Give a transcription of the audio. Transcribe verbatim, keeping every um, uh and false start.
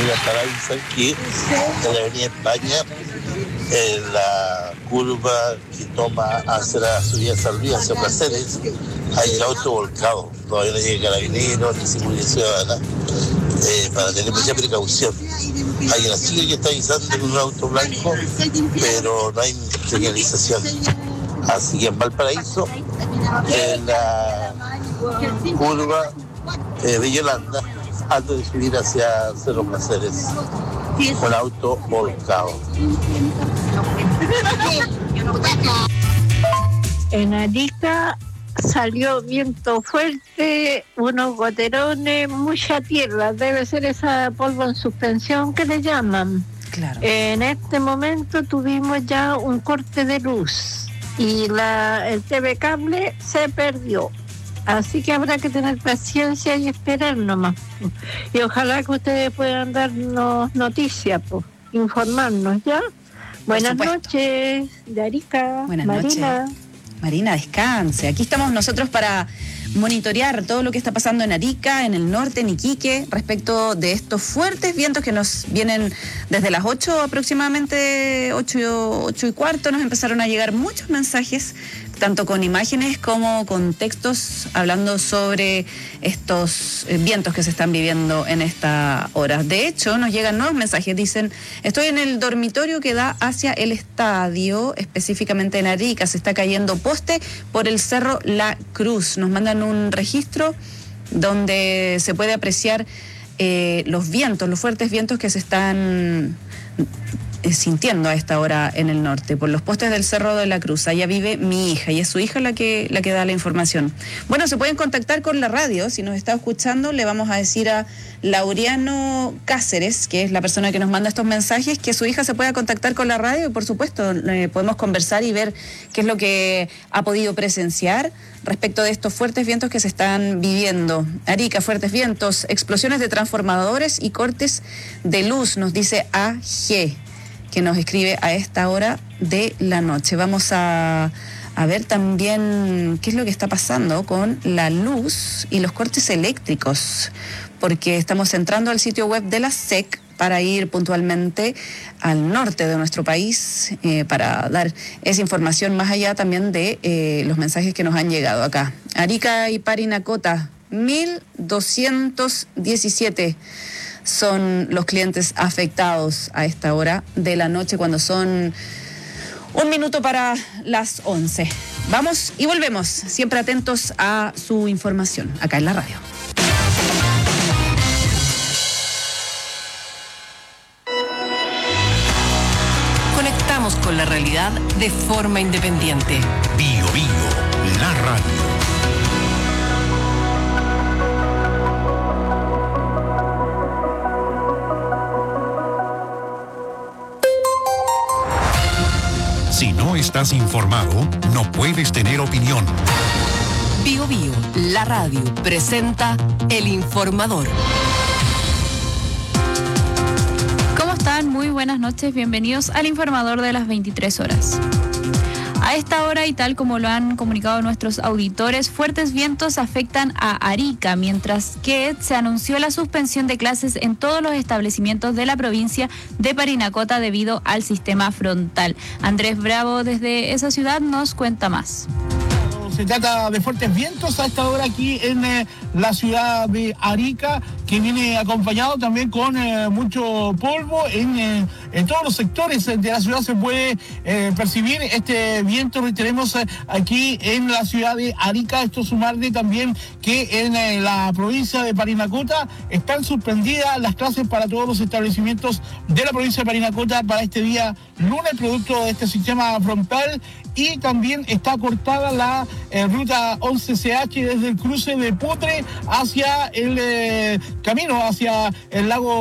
Valparaíso, aquí en la avenida España, en la curva que toma hacia la subida de San Luis, hacia Placeres, hay el auto volcado. Todavía no llega Carabineros ni Seguridad Ciudadana, eh, para tener mucha precaución. Hay una chica que está avisando en un auto blanco, pero no hay señalización. Así que en Valparaíso, en la curva eh, de Yolanda, antes de subir hacia Cerro Placeres, con auto volcado. En Arica salió viento fuerte, unos goterones, mucha tierra, debe ser esa polvo en suspensión que le llaman. Claro. En este momento tuvimos ya un corte de luz y la, el T V cable se perdió. Así que habrá que tener paciencia y esperar nomás. Y ojalá que ustedes puedan darnos noticias, pues, informarnos, ¿ya? Buenas noches, de Arica. Buenas Marina. noches. Marina, descanse. Aquí estamos nosotros para monitorear todo lo que está pasando en Arica, en el norte, en Iquique, respecto de estos fuertes vientos que nos vienen desde las ocho aproximadamente, ocho, ocho y cuarto, nos empezaron a llegar muchos mensajes, tanto con imágenes como con textos, hablando sobre estos vientos que se están viviendo en esta hora. De hecho, nos llegan nuevos mensajes, dicen, estoy en el dormitorio que da hacia el estadio, específicamente en Arica, se está cayendo poste por el Cerro La Cruz. Nos mandan un registro donde se puede apreciar eh, los vientos, los fuertes vientos que se están eh, sintiendo a esta hora en el norte, por los postes del Cerro de la Cruz. Allá vive mi hija y es su hija la que, la que da la información. Bueno, se pueden contactar con la radio, si nos está escuchando, le vamos a decir a Laureano Cáceres, que es la persona que nos manda estos mensajes, que su hija se pueda contactar con la radio y por supuesto eh, podemos conversar y ver qué es lo que ha podido presenciar respecto de estos fuertes vientos que se están viviendo. Arica, fuertes vientos, explosiones de transformadores y cortes de luz, nos dice A G, que nos escribe a esta hora de la noche. Vamos a, a ver también qué es lo que está pasando con la luz y los cortes eléctricos, porque estamos entrando al sitio web de la S E C para ir puntualmente al norte de nuestro país, eh, para dar esa información más allá también de eh, los mensajes que nos han llegado acá. Arica y Parinacota, mil doscientos diecisiete son los clientes afectados a esta hora de la noche, cuando son un minuto para las once. Vamos y volvemos, siempre atentos a su información acá en la radio. Conectamos con la realidad de forma independiente. Bio Bio, la radio. Si no estás informado, no puedes tener opinión. Bio Bio, la radio, presenta El Informador. ¿Cómo están? Muy buenas noches, bienvenidos al Informador de las veintitrés horas. A esta hora, y tal como lo han comunicado nuestros auditores, fuertes vientos afectan a Arica, mientras que se anunció la suspensión de clases en todos los establecimientos de la provincia de Parinacota debido al sistema frontal. Andrés Bravo desde esa ciudad nos cuenta más. Se trata de fuertes vientos a esta hora aquí en eh, la ciudad de Arica, que viene acompañado también con eh, mucho polvo. En, eh, en todos los sectores de la ciudad se puede eh, percibir este viento que tenemos eh, aquí en la ciudad de Arica. Esto sumarle también que en eh, la provincia de Parinacota están suspendidas las clases para todos los establecimientos de la provincia de Parinacota para este día lunes, producto de este sistema frontal. Y también está cortada la eh, ruta once C H desde el cruce de Putre hacia el eh, camino hacia el lago